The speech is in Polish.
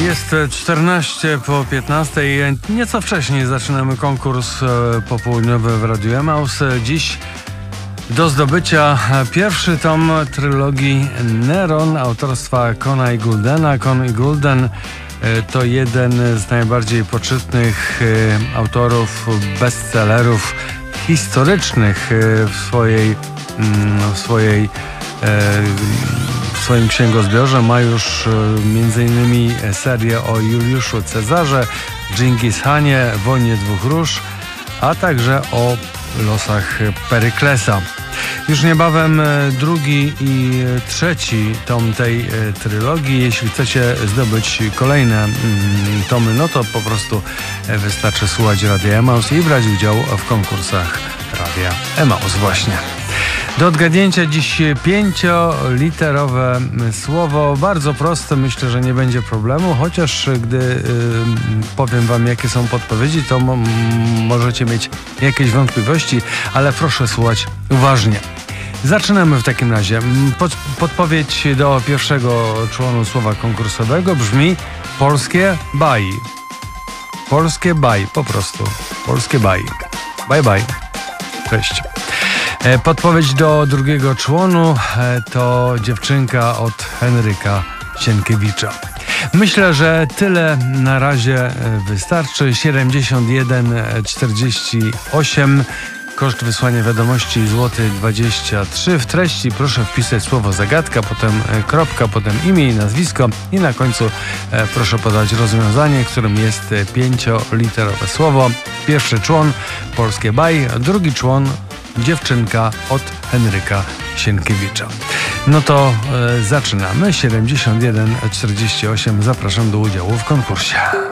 Jest 14 po 15. Nieco wcześniej zaczynamy konkurs popołudniowy w Radiu Emaus. Dziś do zdobycia pierwszy tom trylogii Neron autorstwa Cona i Gouldena. Con i Goulden to jeden z najbardziej poczytnych autorów bestsellerów historycznych w swoim księgozbiorze. Ma już m.in. serię o Juliuszu Cezarze, Dżingis Hanie, Wojnie dwóch róż, a także o losach Peryklesa. Już niebawem drugi i trzeci tom tej trylogii. Jeśli chcecie zdobyć kolejne tomy, no to po prostu wystarczy słuchać Radia Emaus i brać udział w konkursach Radia Emaus właśnie. Do odgadnięcia dziś 5-literowe słowo. Bardzo proste, myślę, że nie będzie problemu, chociaż gdy powiem wam, jakie są podpowiedzi, to możecie mieć jakieś wątpliwości, ale proszę słuchać uważnie. Zaczynamy w takim razie. Podpowiedź do pierwszego członu słowa konkursowego brzmi polskie baj. Polskie baj, po prostu. Polskie baj. Bye bye. Cześć. Podpowiedź do drugiego członu to dziewczynka od Henryka Sienkiewicza. Myślę, że tyle na razie wystarczy. 71,48 koszt wysłania wiadomości złoty 23. W treści proszę wpisać słowo zagadka, potem kropka, potem imię i nazwisko i na końcu proszę podać rozwiązanie, którym jest 5-literowe słowo. Pierwszy człon polskie baj, drugi człon dziewczynka od Henryka Sienkiewicza. No to zaczynamy. 71,48. Zapraszam do udziału w konkursie.